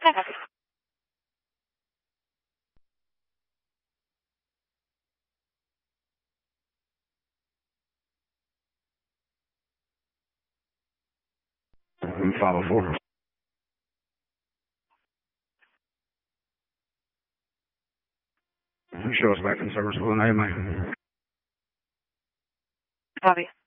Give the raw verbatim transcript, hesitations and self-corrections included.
five oh four. Show us back in service with an A M A. Copy.